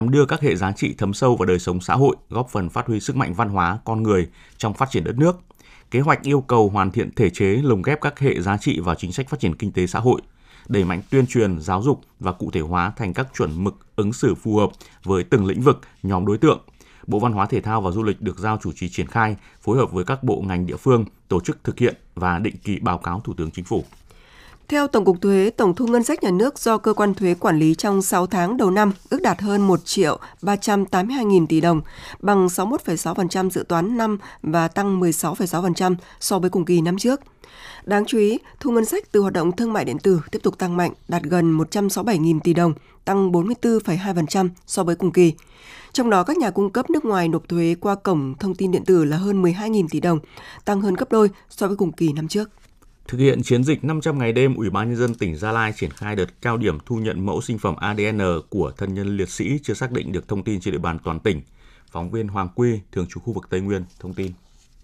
đưa các hệ giá trị thấm sâu vào đời sống xã hội, góp phần phát huy sức mạnh văn hóa con người trong phát triển đất nước. Kế hoạch yêu cầu hoàn thiện thể chế lồng ghép các hệ giá trị vào chính sách phát triển kinh tế xã hội, đẩy mạnh tuyên truyền, giáo dục và cụ thể hóa thành các chuẩn mực ứng xử phù hợp với từng lĩnh vực, nhóm đối tượng. Bộ Văn hóa Thể thao và Du lịch được giao chủ trì triển khai, phối hợp với các bộ ngành địa phương tổ chức thực hiện và định kỳ báo cáo Thủ tướng Chính phủ. Theo Tổng cục Thuế, tổng thu ngân sách nhà nước do cơ quan thuế quản lý trong 6 tháng đầu năm ước đạt hơn 1.382.000 tỷ đồng, bằng 61,6% dự toán năm và tăng 16,6% so với cùng kỳ năm trước. Đáng chú ý, thu ngân sách từ hoạt động thương mại điện tử tiếp tục tăng mạnh, đạt gần 167.000 tỷ đồng, tăng 44,2% so với cùng kỳ. Trong đó, các nhà cung cấp nước ngoài nộp thuế qua cổng thông tin điện tử là hơn 12.000 tỷ đồng, tăng hơn gấp đôi so với cùng kỳ năm trước. Thực hiện chiến dịch 500 ngày đêm, Ủy ban Nhân dân tỉnh Gia Lai triển khai đợt cao điểm thu nhận mẫu sinh phẩm ADN của thân nhân liệt sĩ chưa xác định được thông tin trên địa bàn toàn tỉnh. Phóng viên Hoàng Quy, thường trú khu vực Tây Nguyên, thông tin.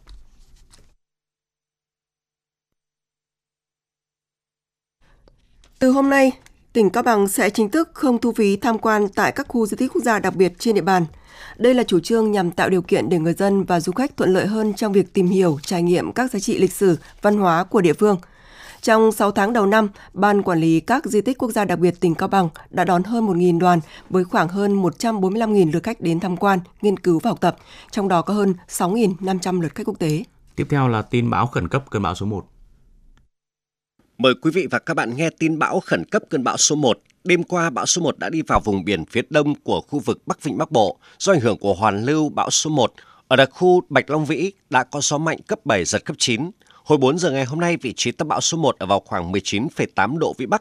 Từ hôm nay, tỉnh Cao Bằng sẽ chính thức không thu phí tham quan tại các khu di tích quốc gia đặc biệt trên địa bàn. Đây là chủ trương nhằm tạo điều kiện để người dân và du khách thuận lợi hơn trong việc tìm hiểu, trải nghiệm các giá trị lịch sử, văn hóa của địa phương. Trong 6 tháng đầu năm, Ban Quản lý các di tích quốc gia đặc biệt tỉnh Cao Bằng đã đón hơn 1.000 đoàn với khoảng hơn 145.000 lượt khách đến tham quan, nghiên cứu và học tập, trong đó có hơn 6.500 lượt khách quốc tế. Tiếp theo là tin bão khẩn cấp cơn bão số 1. Mời quý vị và các bạn nghe tin bão khẩn cấp cơn bão số 1. Đêm qua, bão số 1 đã đi vào vùng biển phía đông của khu vực Bắc Vịnh Bắc Bộ. Do ảnh hưởng của hoàn lưu bão số 1, ở đặc khu Bạch Long Vĩ đã có gió mạnh cấp 7, giật cấp 9. Hồi 4 giờ ngày hôm nay, vị trí tâm bão số 1 ở vào khoảng 19,8 độ Vĩ Bắc,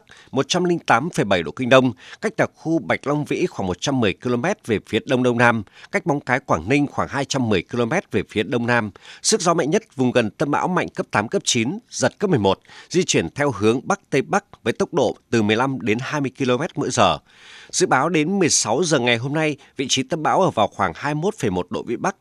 108,7 độ Kinh Đông, cách đặc khu Bạch Long Vĩ khoảng 110 km về phía đông đông nam, cách Móng Cái, Quảng Ninh khoảng 210 km về phía đông nam. Sức gió mạnh nhất vùng gần tâm bão mạnh cấp 8, cấp 9, giật cấp 11, di chuyển theo hướng Bắc Tây Bắc với tốc độ từ 15 đến 20 km mỗi giờ. Dự báo đến 16 giờ ngày hôm nay, vị trí tâm bão ở vào khoảng 21,1 độ Vĩ Bắc,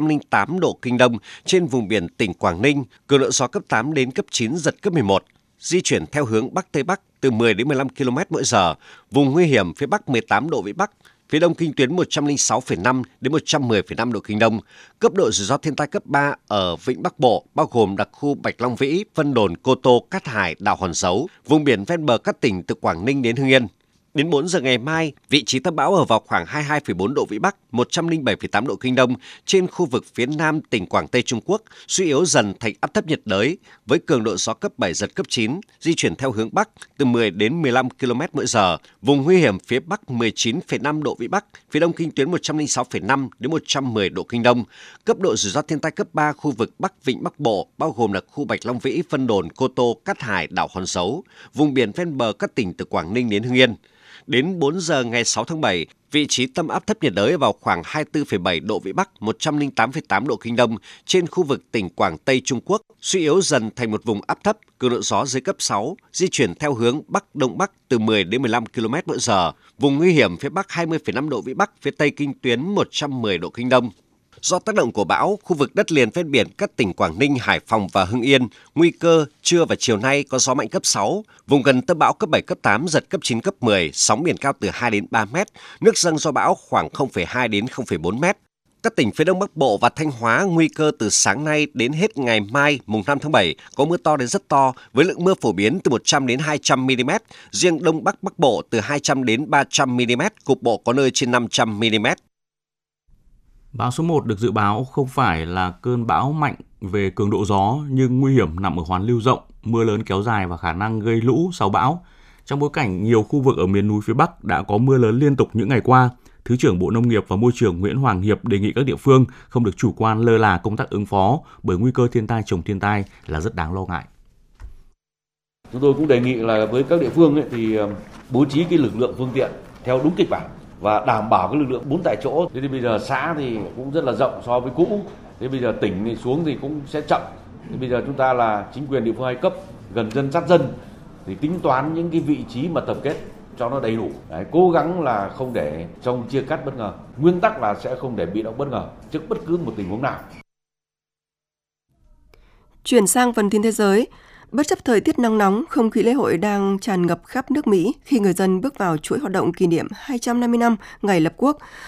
108 độ Kinh Đông trên vùng biển tỉnh Quảng Ninh, cường độ gió cấp 8 đến cấp 9, giật cấp 11, di chuyển theo hướng Bắc Tây Bắc từ 10 đến 15 km mỗi giờ, vùng nguy hiểm phía Bắc 18 độ Vĩ Bắc, phía đông kinh tuyến 106,5 đến 110,5 độ Kinh Đông, cấp độ rủi ro thiên tai cấp 3 ở Vịnh Bắc Bộ, bao gồm đặc khu Bạch Long Vĩ, Vân Đồn, Cô Tô, Cát Hải, đảo Hòn Dấu, vùng biển ven bờ các tỉnh từ Quảng Ninh đến Hưng Yên. Đến 4 giờ ngày mai, vị trí tâm bão ở vào khoảng 22,4 độ Vĩ Bắc, 107,8 độ Kinh Đông trên khu vực phía nam tỉnh Quảng Tây Trung Quốc, suy yếu dần thành áp thấp nhiệt đới với cường độ gió cấp 7, giật cấp 9, di chuyển theo hướng Bắc từ 10 đến 15 km mỗi giờ, vùng nguy hiểm phía Bắc 19,5 độ Vĩ Bắc, phía đông kinh tuyến 106,5 đến 110 độ Kinh Đông, cấp độ rủi ro thiên tai cấp 3 khu vực Bắc Vịnh Bắc Bộ, bao gồm là khu Bạch Long Vĩ, Vân Đồn, Cô Tô, Cát Hải, đảo Hòn Dấu, vùng biển ven bờ các tỉnh từ Quảng Ninh đến Hưng Yên. Đến 4 giờ ngày 6 tháng 7, vị trí tâm áp thấp nhiệt đới vào khoảng 24,7 độ Vĩ Bắc, 108,8 độ Kinh Đông trên khu vực tỉnh Quảng Tây Trung Quốc, suy yếu dần thành một vùng áp thấp, cường độ gió dưới cấp 6, di chuyển theo hướng Bắc Đông Bắc từ 10 đến 15 km mỗi giờ, vùng nguy hiểm phía Bắc 20,5 độ Vĩ Bắc, phía Tây kinh tuyến 110 độ Kinh Đông. Do tác động của bão, khu vực đất liền ven biển các tỉnh Quảng Ninh, Hải Phòng và Hưng Yên, nguy cơ trưa và chiều nay có gió mạnh cấp 6, vùng gần tâm bão cấp 7, cấp 8, giật cấp 9, cấp 10, sóng biển cao từ 2 đến 3 mét, nước dâng do bão khoảng 0,2 đến 0,4 mét. Các tỉnh phía Đông Bắc Bộ và Thanh Hóa nguy cơ từ sáng nay đến hết ngày mai mùng 5 tháng 7 có mưa to đến rất to với lượng mưa phổ biến từ 100 đến 200 mm, riêng Đông Bắc Bắc Bộ từ 200 đến 300 mm, cục bộ có nơi trên 500 mm. Bão số 1 được dự báo không phải là cơn bão mạnh về cường độ gió nhưng nguy hiểm nằm ở hoàn lưu rộng, mưa lớn kéo dài và khả năng gây lũ sau bão. Trong bối cảnh nhiều khu vực ở miền núi phía Bắc đã có mưa lớn liên tục những ngày qua, Thứ trưởng Bộ Nông nghiệp và Môi trường Nguyễn Hoàng Hiệp đề nghị các địa phương không được chủ quan lơ là công tác ứng phó bởi nguy cơ thiên tai chồng thiên tai là rất đáng lo ngại. Chúng tôi cũng đề nghị là với các địa phương thì bố trí cái lực lượng phương tiện theo đúng kịch bản và đảm bảo cái lực lượng 4 tại chỗ. Thế thì bây giờ xã thì cũng rất là rộng so với cũ. Thế bây giờ tỉnh thì xuống thì cũng sẽ chậm. Thế bây giờ chúng ta là chính quyền địa phương hai cấp, gần dân sát dân thì tính toán những cái vị trí mà tập kết cho nó đầy đủ. Đấy, cố gắng là không để trong chia cắt bất ngờ. Nguyên tắc là sẽ không để bị động bất ngờ trước bất cứ một tình huống nào. Chuyển sang phần tin thế giới. Bất chấp thời tiết nắng nóng, không khí lễ hội đang tràn ngập khắp nước Mỹ khi người dân bước vào chuỗi hoạt động kỷ niệm 250 năm ngày lập quốc,